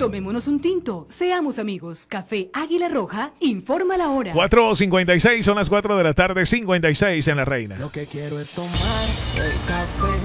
Tomémonos un tinto, seamos amigos. Café Águila Roja, informa la hora. 4:56, son las 4 de la tarde, 56 en La Reina. Lo que quiero es tomar el café.